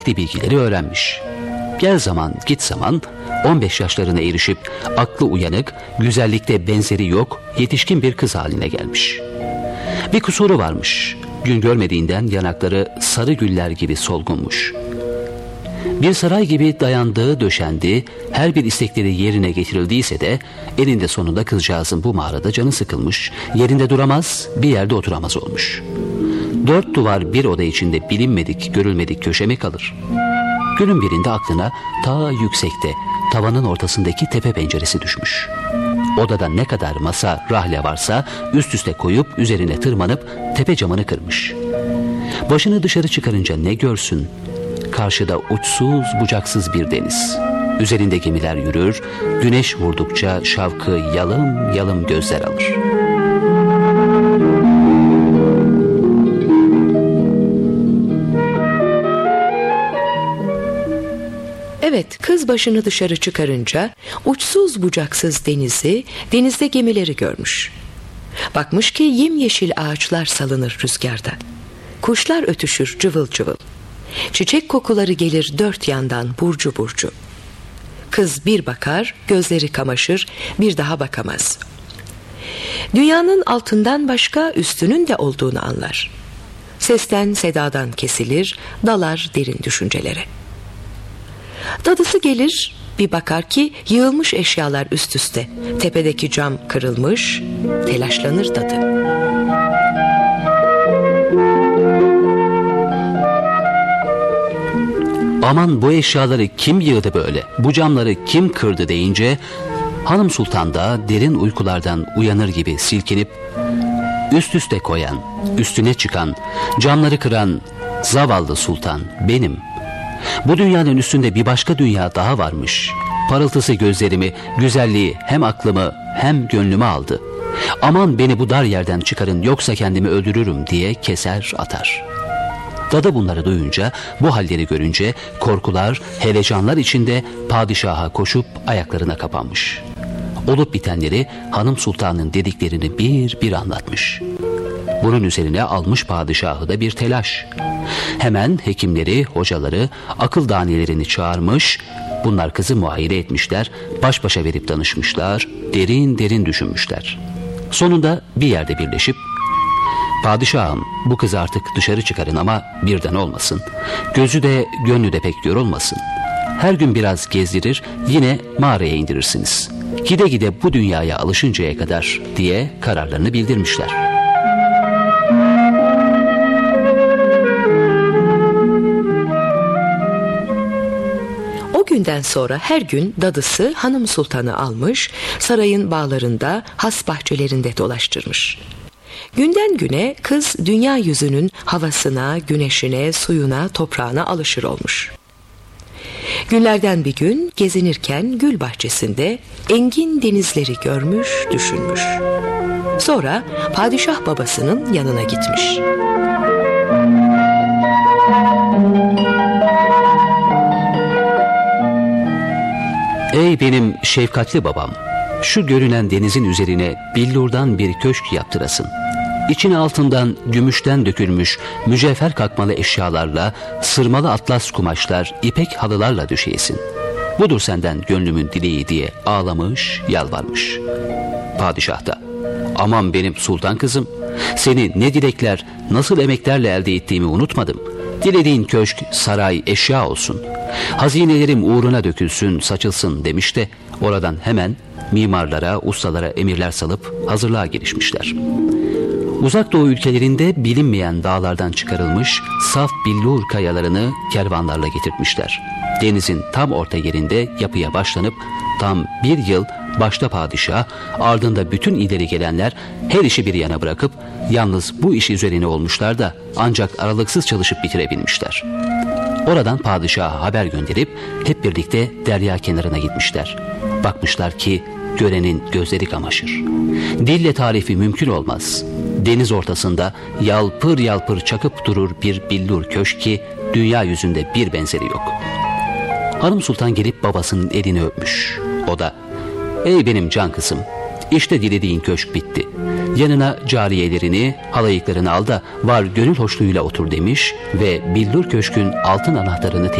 gerekli bilgileri öğrenmiş. Gel zaman git zaman 15 yaşlarına erişip aklı uyanık, güzellikte benzeri yok, yetişkin bir kız haline gelmiş. Bir kusuru varmış. Gün görmediğinden yanakları sarı güller gibi solgunmuş. Bir saray gibi dayandığı döşendi, her bir istekleri yerine getirildiyse de eninde sonunda kızcağızın bu mağarada canı sıkılmış, yerinde duramaz, bir yerde oturamaz olmuş. 4 duvar bir oda içinde bilinmedik, görülmedik köşe mi kalır? Günün birinde aklına ta yüksekte, tavanın ortasındaki tepe penceresi düşmüş. Odada ne kadar masa, rahle varsa üst üste koyup üzerine tırmanıp tepe camını kırmış. Başını dışarı çıkarınca ne görsün? Karşıda uçsuz bucaksız bir deniz. Üzerinde gemiler yürür, güneş vurdukça şavkı yalım yalım gözler alır. Evet, kız başını dışarı çıkarınca uçsuz bucaksız denizi, denizde gemileri görmüş. Bakmış ki yemyeşil ağaçlar salınır rüzgarda. Kuşlar ötüşür cıvıl cıvıl. Çiçek kokuları gelir dört yandan burcu burcu. Kız bir bakar, gözleri kamaşır, bir daha bakamaz. Dünyanın altından başka üstünün de olduğunu anlar. Sesten sedadan kesilir, dalar derin düşüncelere. Dadısı gelir, bir bakar ki yığılmış eşyalar üst üste. Tepedeki cam kırılmış, telaşlanır dadı. Aman bu eşyaları kim yığdı böyle, bu camları kim kırdı deyince Hanım Sultan da derin uykulardan uyanır gibi silkinip üst üste koyan, üstüne çıkan, camları kıran zavallı sultan benim. Bu dünyanın üstünde bir başka dünya daha varmış. Parıltısı gözlerimi, güzelliği hem aklımı hem gönlümü aldı. Aman beni bu dar yerden çıkarın yoksa kendimi öldürürüm diye keser atar. Dadı bunları duyunca, bu halleri görünce korkular, heyecanlar içinde padişaha koşup ayaklarına kapanmış. Olup bitenleri Hanım Sultan'ın dediklerini bir bir anlatmış. Bunun üzerine almış padişahı da bir telaş. Hemen hekimleri, hocaları, akıl danelerini çağırmış, bunlar kızı muayene etmişler, baş başa verip danışmışlar, derin derin düşünmüşler. Sonunda bir yerde birleşip, padişahım bu kızı artık dışarı çıkarın ama birden olmasın. Gözü de gönlü de pek yorulmasın. Her gün biraz gezdirir, yine mağaraya indirirsiniz. Gide gide bu dünyaya alışıncaya kadar diye kararlarını bildirmişler. O günden sonra her gün dadısı Hanım Sultan'ı almış, sarayın bağlarında, has bahçelerinde dolaştırmış. Günden güne kız dünya yüzünün havasına, güneşine, suyuna, toprağına alışır olmuş. Günlerden bir gün gezinirken gül bahçesinde engin denizleri görmüş, düşünmüş. Sonra padişah babasının yanına gitmiş. Ey benim şefkatli babam, şu görünen denizin üzerine billurdan bir köşk yaptırasın. İçine altından gümüşten dökülmüş mücevher kakmalı eşyalarla, sırmalı atlas kumaşlar, ipek halılarla döşeyesin. Budur senden gönlümün dileği diye ağlamış, yalvarmış. Padişah da, aman benim sultan kızım, seni ne dilekler, nasıl emeklerle elde ettiğimi unutmadım. Dilediğin köşk, saray, eşya olsun. Hazinelerim uğruna dökülsün, saçılsın demiş de oradan hemen mimarlara, ustalara emirler salıp hazırlığa girişmişler. Uzak Doğu ülkelerinde bilinmeyen dağlardan çıkarılmış saf billur kayalarını kervanlarla getirtmişler. Denizin tam orta yerinde yapıya başlanıp tam bir yıl başta padişah, ardında bütün ileri gelenler her işi bir yana bırakıp yalnız bu iş üzerine olmuşlar da ancak aralıksız çalışıp bitirebilmişler. Oradan padişaha haber gönderip hep birlikte derya kenarına gitmişler. Bakmışlar ki görenin gözleri kamaşır. Dille tarifi mümkün olmaz. Deniz ortasında yalpır yalpır çakıp durur bir billur köşk ki dünya yüzünde bir benzeri yok. Hanım Sultan gelip babasının elini öpmüş. O da, ey benim can kızım, işte dilediğin köşk bitti. Yanına cariyelerini, halayıklarını al da var gönül hoşluğuyla otur demiş ve billur köşkün altın anahtarını